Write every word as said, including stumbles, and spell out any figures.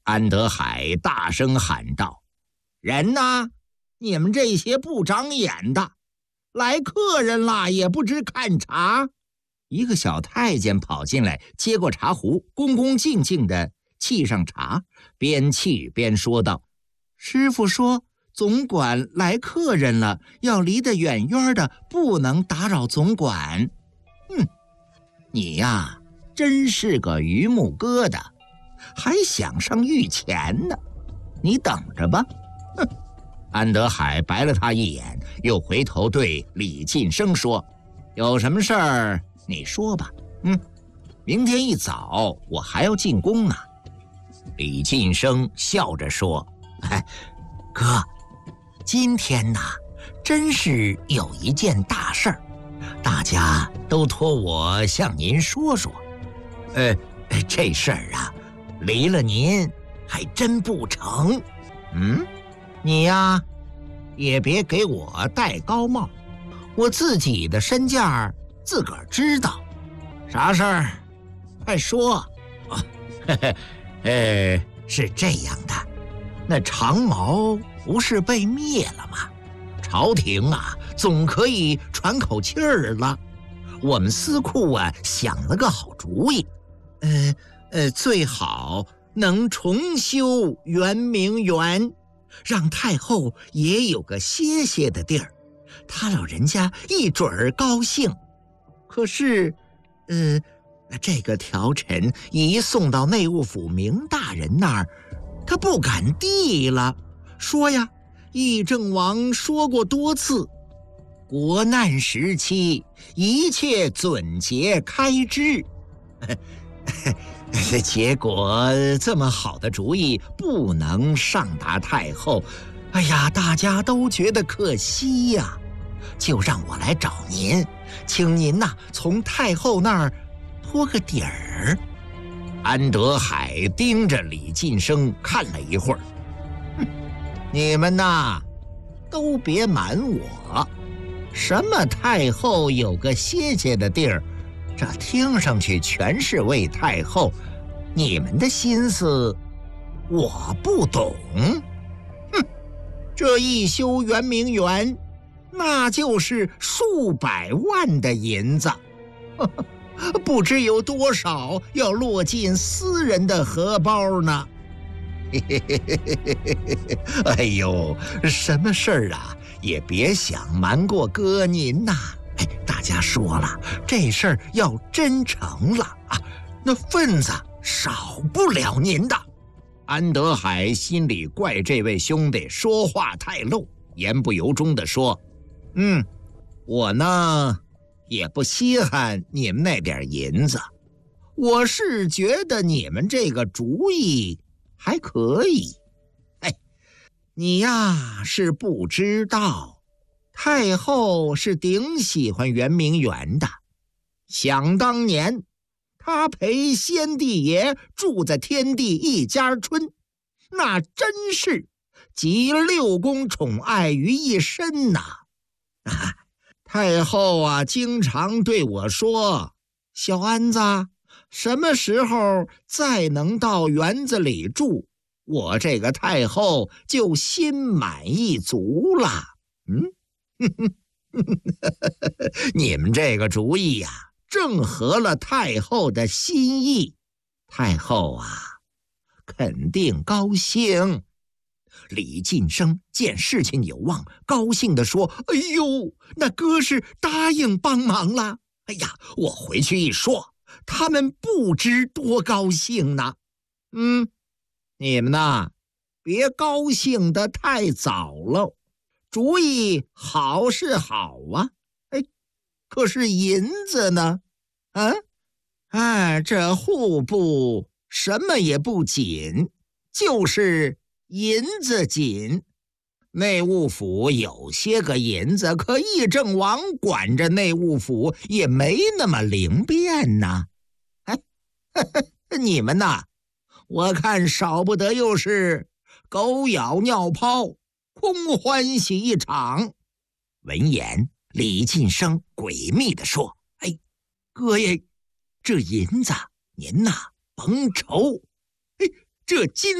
安德海大声喊道：“人呢？你们这些不长眼的，来客人啦也不知看茶。”一个小太监跑进来，接过茶壶，恭恭敬敬地沏上茶，边沏边说道：“师傅说总管来客人了，要离得远远的，不能打扰总管。”哼，你呀，真是个榆木疙瘩，还想上御前呢，你等着吧。哼！安德海白了他一眼，又回头对李晋生说：“有什么事儿你说吧，嗯，明天一早我还要进宫呢。”李晋生笑着说：“哎，哥，今天呐，真是有一件大事儿，大家都托我向您说说。呃，这事儿啊，离了您还真不成。嗯，你呀，也别给我戴高帽，我自己的身价自个儿知道。啥事儿？快说。啊，嘿嘿，呃，是这样的，那长毛不是被灭了吗？朝廷啊，总可以喘口气儿了。我们司库啊，想了个好主意，呃呃，最好能重修圆明园，让太后也有个歇歇的地儿，他老人家一准儿高兴。可是，呃，这个条陈一送到内务府明大人那儿，他不敢递了，说呀，议政王说过多次，国难时期一切准节开支。结果这么好的主意不能上达太后，哎呀，大家都觉得可惜呀，就让我来找您，请您呐、啊、从太后那儿托个底儿。安德海盯着李晋生看了一会儿，哼，你们呐都别瞒我，什么太后有个歇歇的地儿，这听上去全是为太后，你们的心思我不懂。哼，这一修圆明园，那就是数百万的银子，不知有多少要落进私人的荷包呢。哎呦，什么事儿啊，也别想瞒过哥您呐。哎，大家说了，这事儿要真成了啊，那份子少不了您的。安德海心里怪这位兄弟说话太漏，言不由衷地说：“嗯，我呢也不稀罕你们那点银子，我是觉得你们这个主意还可以。哎，你呀是不知道，太后是顶喜欢圆明园的。想当年，她陪先帝爷住在天地一家春，那真是集六宫宠爱于一身呐。啊，太后啊，经常对我说：“小安子，什么时候再能到园子里住，我这个太后就心满意足了。”嗯，你们这个主意呀、啊，正合了太后的心意，太后啊，肯定高兴。李晋生见事情有望，高兴地说：“哎呦，那哥是答应帮忙了。哎呀，我回去一说，他们不知多高兴呢。嗯，你们呐，别高兴得太早了。主意好是好啊，哎，可是银子呢？啊，哎，这户部什么也不紧，就是银子紧。内务府有些个银子，可议政王管着内务府也没那么灵便呐。哎，你们呐，我看少不得又是狗咬尿泡，空欢喜一场。”闻言，李晋生诡秘地说：“哎，哥爷，这银子您呐甭愁，哎，这金